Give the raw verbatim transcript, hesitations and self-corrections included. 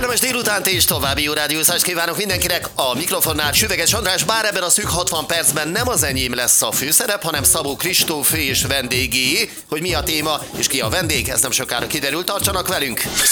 Kellemes délutánt és további jó rádiózást kívánok mindenkinek. A mikrofonnál Süveges András, bár ebben a szűk hatvan percben nem az enyém lesz a főszerep, hanem Szabó Kristóf és vendégé. Hogy mi a téma és ki a vendég, ez nem sokára kiderül, tartsanak velünk.